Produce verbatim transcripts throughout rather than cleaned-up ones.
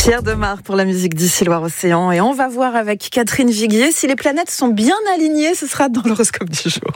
Pierre Demar pour la musique d'ici Loire-Océan. Et on va voir avec Catherine Viguier si les planètes sont bien alignées. Ce sera dans l'horoscope du jour.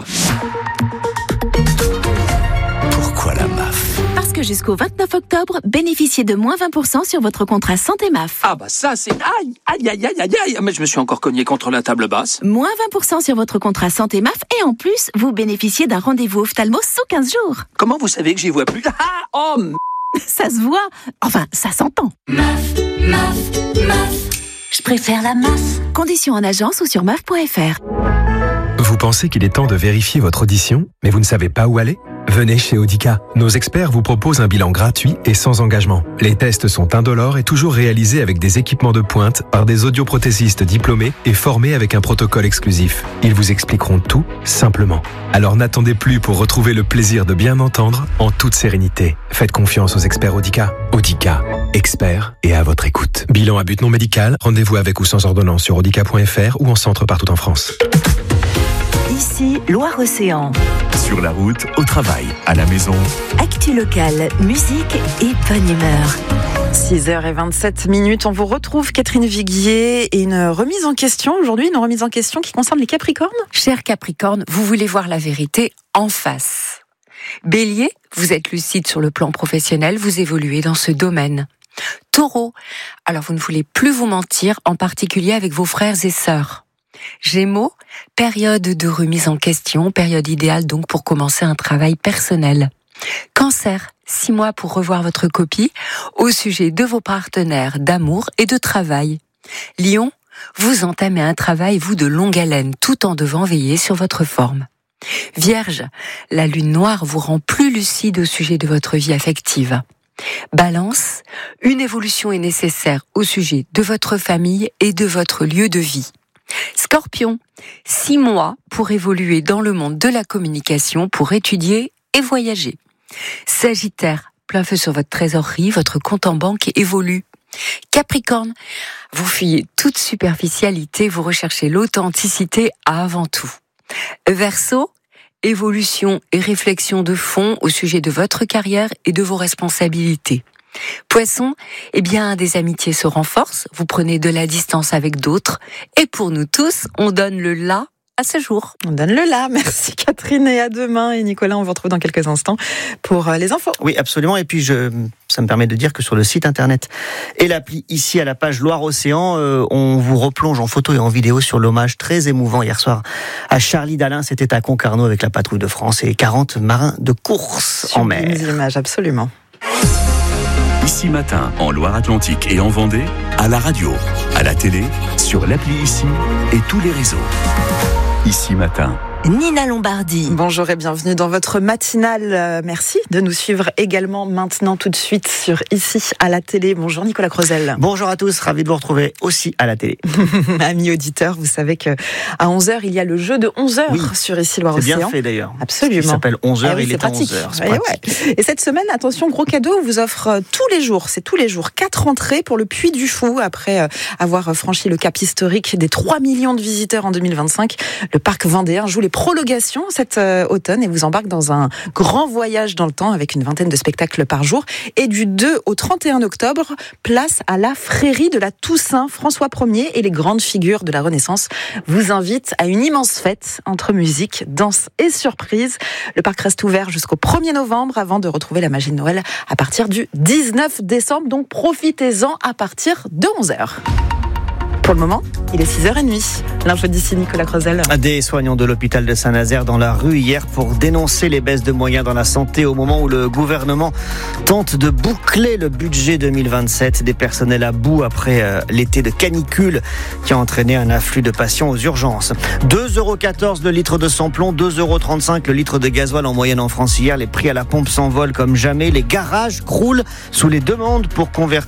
Pourquoi la M A F ? Parce que jusqu'au vingt-neuf octobre, bénéficiez de moins vingt pour cent sur votre contrat santé M A F. Ah bah ça c'est... Aïe, aïe, aïe, aïe, aïe, aïe. Mais je me suis encore cogné contre la table basse. Moins vingt pour cent sur votre contrat santé M A F et en plus, vous bénéficiez d'un rendez-vous ophtalmo sous quinze jours. Comment vous savez que j'y vois plus ? Ah, oh m... Ça se voit. Enfin, ça s'entend. M A F, M A F, M A F. Je préfère la M A F. Conditions en agence ou sur M A F point F R. Vous pensez qu'il est temps de vérifier votre audition, mais vous ne savez pas où aller ? Venez chez Audica. Nos experts vous proposent un bilan gratuit et sans engagement. Les tests sont indolores et toujours réalisés avec des équipements de pointe par des audioprothésistes diplômés et formés avec un protocole exclusif. Ils vous expliqueront tout simplement. Alors n'attendez plus pour retrouver le plaisir de bien entendre en toute sérénité. Faites confiance aux experts Audica. Audica, experts et à votre écoute. Bilan à but non médical, rendez-vous avec ou sans ordonnance sur audica point F R ou en centre partout en France. Ici, Loire-Océan. Sur la route, au travail, à la maison. Actu locale, musique et bonne humeur. six heures vingt-sept minutes, on vous retrouve Catherine Viguier et une remise en question aujourd'hui, une remise en question qui concerne les Capricornes. Cher Capricorne, vous voulez voir la vérité en face. Bélier, vous êtes lucide sur le plan professionnel, vous évoluez dans ce domaine. Taureau, alors vous ne voulez plus vous mentir, en particulier avec vos frères et sœurs. Gémeaux, période de remise en question, période idéale donc pour commencer un travail personnel. Cancer, six mois pour revoir votre copie au sujet de vos partenaires d'amour et de travail. Lion, vous entamez un travail, vous, de longue haleine, tout en devant veiller sur votre forme. Vierge, la lune noire vous rend plus lucide au sujet de votre vie affective. Balance, une évolution est nécessaire au sujet de votre famille et de votre lieu de vie. Scorpion, six mois pour évoluer dans le monde de la communication, pour étudier et voyager. Sagittaire, plein feu sur votre trésorerie, votre compte en banque évolue. Capricorne, vous fuyez toute superficialité, vous recherchez l'authenticité avant tout. Verseau, évolution et réflexion de fond au sujet de votre carrière et de vos responsabilités. Poisson, eh bien, des amitiés se renforcent, vous prenez de la distance avec d'autres, et pour nous tous, on donne le là à ce jour. On donne le là, merci Catherine, et à demain. Et Nicolas, on vous retrouve dans quelques instants pour les infos. Oui, absolument, et puis je, ça me permet de dire que sur le site internet et l'appli, ici à la page Loire-Océan, euh, on vous replonge en photo et en vidéo sur l'hommage très émouvant hier soir à Charlie Dalin. C'était à Concarneau avec la patrouille de France et quarante marins de course en mer. Des images, absolument. Ici Matin, en Loire-Atlantique et en Vendée, à la radio, à la télé, sur l'appli Ici et tous les réseaux. Ici Matin. Nina Lombardi. Bonjour et bienvenue dans votre matinale. Merci de nous suivre également maintenant tout de suite sur Ici à la télé. Bonjour Nicolas Crozel. Bonjour à tous, ravi de vous retrouver aussi à la télé. Amis auditeurs, vous savez qu'à onze heures, il y a le jeu de onze heures oui, sur Ici Loire-Océan. C'est bien fait d'ailleurs. Absolument. Il s'appelle onze heures, eh oui, il est, est à onze heures. Et, ouais. et cette semaine, attention, gros cadeau, on vous offre tous les jours, c'est tous les jours, quatre entrées pour le Puy du Fou après avoir franchi le cap historique des trois millions de visiteurs en deux mille vingt-cinq. Le parc vendéen joue les prolongations cet automne et vous embarque dans un grand voyage dans le temps avec une vingtaine de spectacles par jour. Et du deux au trente et un octobre, place à la Frérie de la Toussaint. François Ier et les grandes figures de la Renaissance vous invitent à une immense fête entre musique, danse et surprise. Le parc reste ouvert jusqu'au premier novembre avant de retrouver la magie de Noël à partir du dix-neuf décembre. Donc profitez-en à partir de onze heures. Pour le moment, il est six heures trente. L'info d'ici, Nicolas Crozel. Des soignants de l'hôpital de Saint-Nazaire dans la rue hier pour dénoncer les baisses de moyens dans la santé au moment où le gouvernement tente de boucler le budget deux mille vingt-sept. Des personnels à bout après euh, l'été de canicule qui a entraîné un afflux de patients aux urgences. deux euros quatorze le litre de sans-plomb, deux euros trente-cinq le litre de gasoil en moyenne en France hier. Les prix à la pompe s'envolent comme jamais. Les garages croulent sous les demandes pour convertir